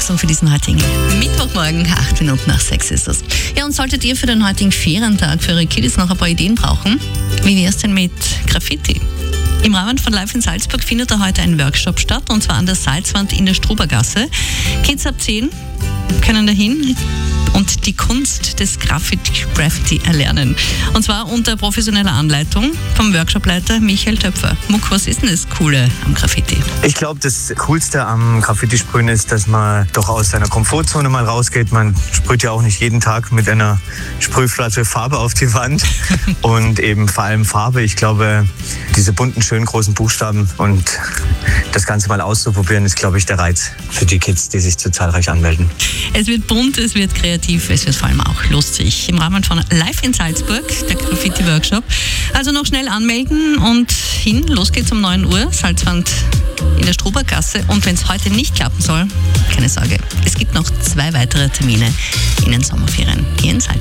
Mittagssong für diesen heutigen Mittwochmorgen. 8 Minuten nach 6 ist es. Ja, und solltet ihr für den heutigen Ferientag für eure Kiddies noch ein paar Ideen brauchen, wie wäre es denn mit Graffiti? Im Rahmen von Live in Salzburg findet da heute ein Workshop statt, und zwar an der Salzwand in der Strubergasse. Kids ab 10 können dahin und die Kunst des Graffiti erlernen. Und zwar unter professioneller Anleitung vom Workshopleiter Michael Töpfer. Muck, was ist denn das Coole am Graffiti? Ich glaube, das Coolste am Graffiti-Sprühen ist, dass man doch aus seiner Komfortzone mal rausgeht. Man sprüht ja auch nicht jeden Tag mit einer Sprühflasche Farbe auf die Wand. Und eben vor allem Farbe. Ich glaube, diese bunten, schönen, großen Buchstaben und das Ganze mal auszuprobieren, ist, glaube ich, der Reiz für die Kids, die sich so zahlreich anmelden. Es wird bunt, es wird kreativ, es wird vor allem auch lustig. Im Rahmen von Live in Salzburg, der Graffiti-Workshop. Also noch schnell anmelden und hin. Los geht's um 9 Uhr, Salzwand in der Strubergasse. Und wenn es heute nicht klappen soll, keine Sorge. Es gibt noch 2 weitere Termine in den Sommerferien hier in Salzburg.